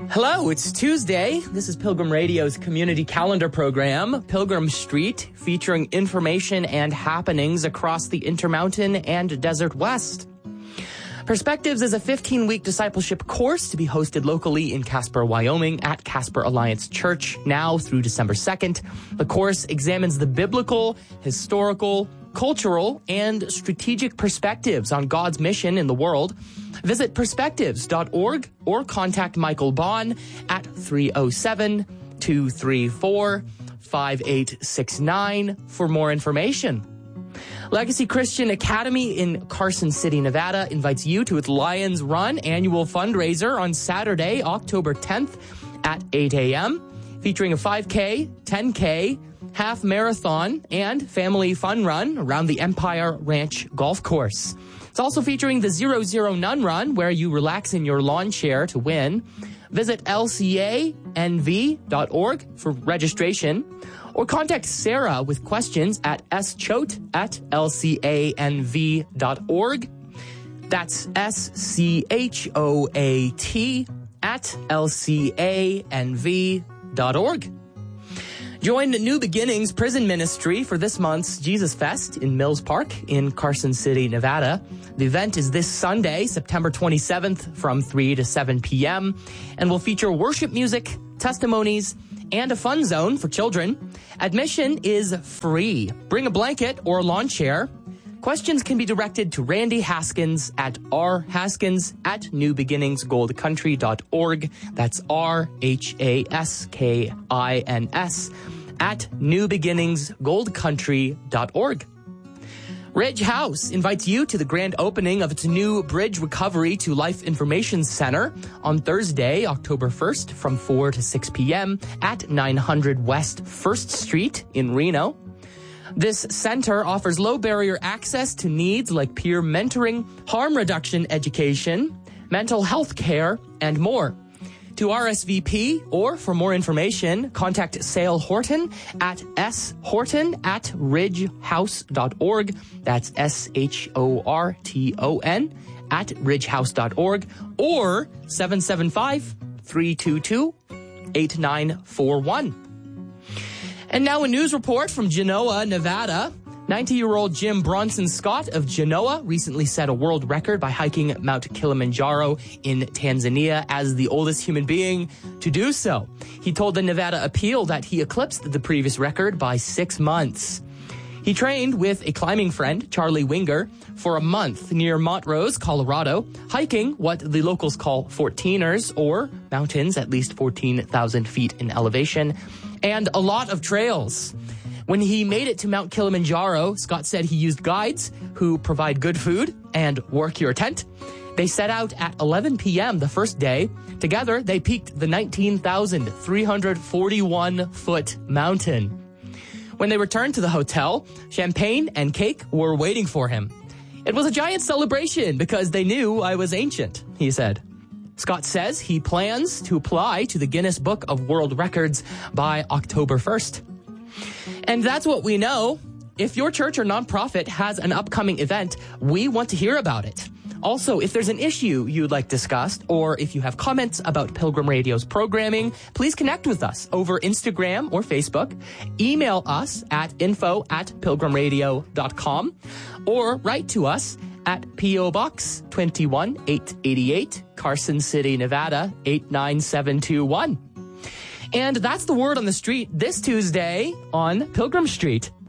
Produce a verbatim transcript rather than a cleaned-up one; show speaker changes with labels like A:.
A: Hello, it's Tuesday. This is Pilgrim Radio's community calendar program, Pilgrim Street, featuring information and happenings across the Intermountain and Desert West. Perspectives is a fifteen-week discipleship course to be hosted locally in Casper, Wyoming at Casper Alliance Church now through December second. The course examines the biblical, historical, cultural, and strategic perspectives on God's mission in the world. Visit perspectives dot org or contact Michael Bond at three oh seven, two three four, five eight six nine for more information. Legacy Christian Academy in Carson City, Nevada invites you to its Lions Run annual fundraiser on Saturday, October tenth at eight a.m., featuring a five K, ten K, half marathon, and family fun run around the Empire Ranch Golf Course. It's also featuring the Zero Zero Nun Run, where you relax in your lawn chair to win. Visit L C A N V dot org for registration, or contact Sarah with questions at s choate at L C A N V dot org. That's S C H O A T at L C A N V dot org. Join New Beginnings Prison Ministry for this month's Jesus Fest in Mills Park in Carson City, Nevada. The event is this Sunday, September twenty-seventh from three to seven p.m. and will feature worship music, testimonies, and a fun zone for children. Admission is free. Bring a blanket or a lawn chair. Questions can be directed to Randy Haskins at r haskins at new beginnings gold country dot org. That's R H A S K I N S at new beginnings gold country dot org. Ridge House invites you to the grand opening of its new Bridge Recovery to Life Information Center on Thursday, October first from four to six p.m. at nine hundred West first Street in Reno. This center offers low-barrier access to needs like peer mentoring, harm reduction education, mental health care, and more. To R S V P or for more information, contact Sale Horton at s horton at ridge house dot org. That's S H O R T O N at ridge house dot org or seven seven five, three two two, eight nine four one. And now a news report from Genoa, Nevada. ninety-year-old Jim Bronson Scott of Genoa recently set a world record by hiking Mount Kilimanjaro in Tanzania as the oldest human being to do so. He told the Nevada Appeal that he eclipsed the previous record by six months. He trained with a climbing friend, Charlie Winger, for a month near Montrose, Colorado, hiking what the locals call fourteeners, or mountains at least fourteen thousand feet in elevation, and a lot of trails. When he made it to Mount Kilimanjaro, Scott said he used guides who provide good food and work your tent. They set out at eleven p.m. the first day. Together, they peaked the nineteen thousand three hundred forty-one foot mountain. When they returned to the hotel, champagne and cake were waiting for him. It was a giant celebration because they knew I was ancient, he said. Scott says he plans to apply to the Guinness Book of World Records by October first. And that's what we know. If your church or nonprofit has an upcoming event, we want to hear about it. Also, if there's an issue you'd like discussed, or if you have comments about Pilgrim Radio's programming, please connect with us over Instagram or Facebook. Email us at info at pilgrim radio dot com or write to us at P O Box two one eight eight eight, Carson City, Nevada eight nine seven two one. And that's the word on the street this Tuesday on Pilgrim Street.